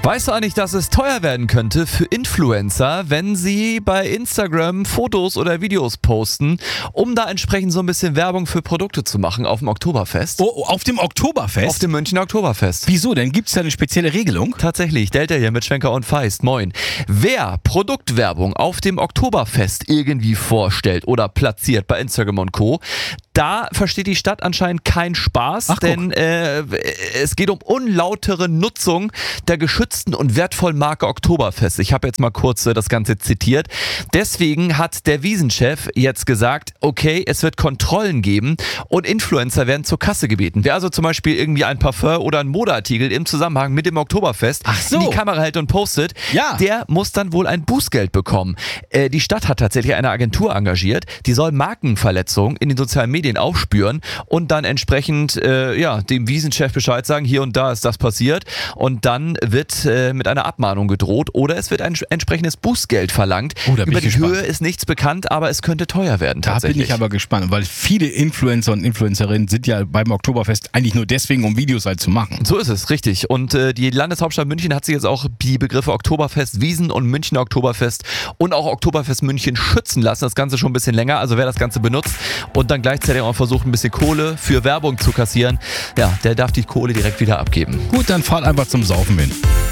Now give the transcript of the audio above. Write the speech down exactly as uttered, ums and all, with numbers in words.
Weißt du eigentlich, dass es teuer werden könnte für Influencer, wenn sie bei Instagram Fotos oder Videos posten, um da entsprechend so ein bisschen Werbung für Produkte zu machen auf dem Oktoberfest? Oh, auf dem Oktoberfest? Auf dem Münchner Oktoberfest. Wieso denn? Gibt es da eine spezielle Regelung? Tatsächlich, Delta hier mit Schwenker und Feist. Moin. Wer Produktwerbung auf dem Oktoberfest irgendwie vorstellt oder platziert bei Instagram und Co., da versteht die Stadt anscheinend keinen Spaß, Ach, denn äh, es geht um unlautere Nutzung der geschützten und wertvollen Marke Oktoberfest. Ich habe jetzt mal kurz äh, das Ganze zitiert. Deswegen hat der Wiesenchef jetzt gesagt, okay, es wird Kontrollen geben und Influencer werden zur Kasse gebeten. Wer also zum Beispiel irgendwie ein Parfum oder ein Modeartikel im Zusammenhang mit dem Oktoberfest Ach so. in die Kamera hält und postet, Ja. der muss dann wohl ein Bußgeld bekommen. Äh, die Stadt hat tatsächlich eine Agentur engagiert, die soll Markenverletzungen in den sozialen Medien aufspüren und dann entsprechend äh, ja, dem Wiesenchef Bescheid sagen, hier und da ist das passiert, und dann wird äh, mit einer Abmahnung gedroht oder es wird ein entsprechendes Bußgeld verlangt. Oh, da bin Über ich die gespannt. Höhe ist nichts bekannt, aber es könnte teuer werden Da bin tatsächlich. ich aber gespannt, weil viele Influencer und Influencerinnen sind ja beim Oktoberfest eigentlich nur deswegen, um Videos halt zu machen. So ist es, richtig. Und äh, die Landeshauptstadt München hat sich jetzt auch die Begriffe Oktoberfest Wiesn und Münchner Oktoberfest und auch Oktoberfest München schützen lassen. Das Ganze schon ein bisschen länger. Also wer das Ganze benutzt und dann gleichzeitig auch versucht, ein bisschen Kohle für Werbung zu kassieren, ja, der darf die Kohle direkt wieder abgeben. Gut, dann fahrt einfach zum Saufen hin.